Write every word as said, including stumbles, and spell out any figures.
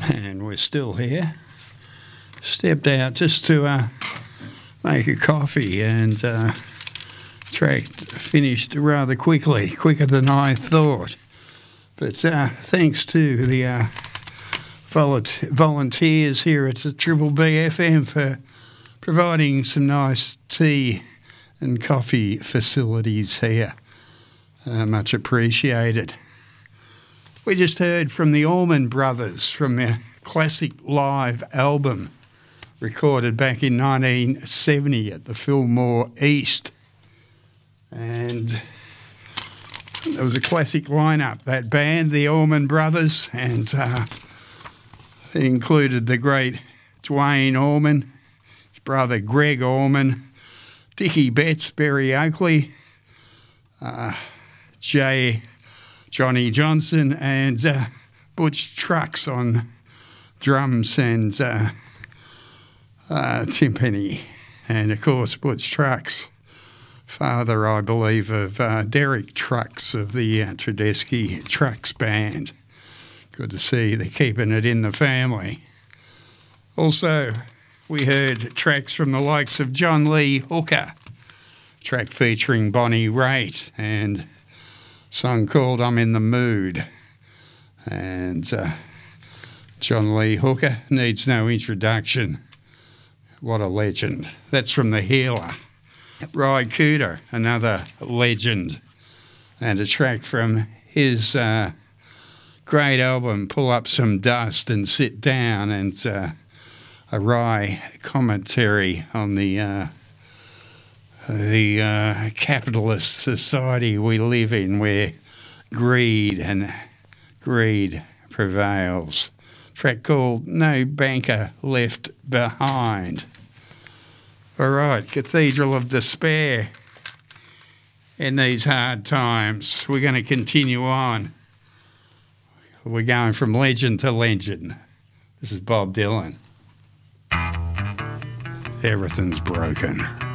And we're still here. Stepped out just to uh, make a coffee, and uh, track finished rather quickly, quicker than I thought. But uh, thanks to the uh, volunteer volunteers here at the Triple B F M for providing some nice tea and coffee facilities here. Uh, much appreciated. We just heard from the Allman Brothers from their classic live album recorded back in nineteen seventy at the Fillmore East. And it was a classic lineup, that band, the Allman Brothers, and uh, it included the great Dwayne Allman, his brother Greg Allman, Dickie Betts, Berry Oakley, uh, Jay Johnny Johnson, and uh, Butch Trucks on drums and uh, uh, timpani. And, of course, Butch Trucks, father, I believe, of uh, Derek Trucks of the uh, Tedeschi Trucks Band. Good to see they're keeping it in the family. Also, we heard tracks from the likes of John Lee Hooker, track featuring Bonnie Raitt, and song called I'm in the Mood. And uh, John Lee Hooker needs no introduction. What a legend. That's from The Healer. Ry Cooder, another legend, and a track from his uh, great album Pull Up Some Dust and Sit Down, and uh, a Ry commentary on the uh, the uh, capitalist society we live in, where greed and greed prevails. Track called No Banker Left Behind. All right, Cathedral of Despair. In these hard times, we're going to continue on. We're going from legend to legend. This is Bob Dylan. Everything's broken.